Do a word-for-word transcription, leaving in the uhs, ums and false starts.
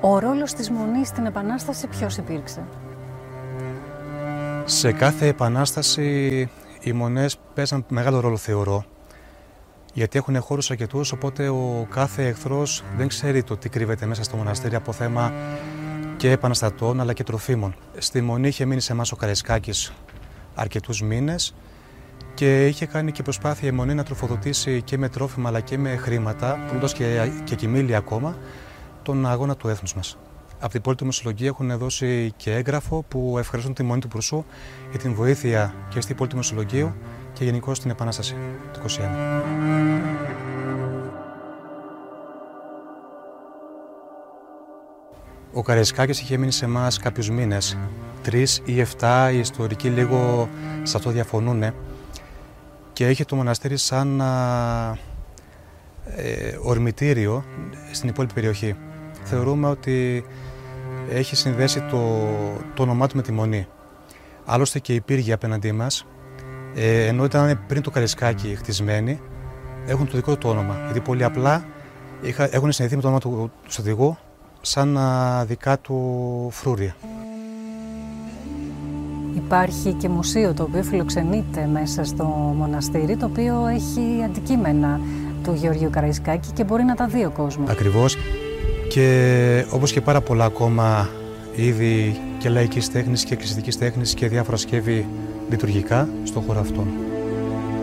Ο ρόλος της Μονής στην Επανάσταση ποιος υπήρξε? Σε κάθε Επανάσταση οι Μονές παίζαν μεγάλο ρόλο, θεωρώ, γιατί έχουν χώρους αρκετούς, οπότε ο κάθε εχθρός δεν ξέρει το τι κρύβεται μέσα στο μοναστήρι από θέμα και επαναστατών αλλά και τροφίμων. Στη Μονή είχε μείνει σε εμάς ο Καραϊσκάκης αρκετούς μήνες και είχε κάνει και προσπάθεια η Μονή να τροφοδοτήσει και με τρόφιμα αλλά και με χρήματα, πουλώντας και, και κοιμήλια ακόμα, τον αγώνα του έθνους μας. Από την Πολύτιμη Μεσολογγία έχουν δώσει και έγγραφο που ευχαριστούν τη Μονή του Προυσού για την βοήθεια και στην Πολύτιμη Μεσολογγίου και γενικώς στην Επανάσταση του είκοσι ένα. Ο Καραϊσκάκης είχε μείνει σε εμάς κάποιους μήνες, τρεις ή εφτά, οι ιστορικοί λίγο σε αυτό διαφωνούν, και είχε το μοναστήρι σαν α, ε, ορμητήριο στην υπόλοιπη περιοχή. Θεωρούμε ότι έχει συνδέσει το, το όνομά του με τη Μονή. Άλλωστε και οι πύργοι απέναντί μας, ε, ενώ ήταν πριν το Καραϊσκάκι χτισμένοι, έχουν το δικό του όνομα. Γιατί πολύ απλά είχα, έχουν συνδεθεί με το όνομα του, του στρατηγού σαν α, δικά του φρούρια. Υπάρχει και μουσείο το οποίο φιλοξενείται μέσα στο μοναστήρι, το οποίο έχει αντικείμενα του Γεωργίου Καραϊσκάκη και μπορεί να τα δει ο κόσμος. Ακριβώς. Και όπως και πάρα πολλά ακόμα είδη και λαϊκής τέχνης και εκκλησιαστικής τέχνης και διάφορα σκεύη λειτουργικά στον χώρο αυτόν.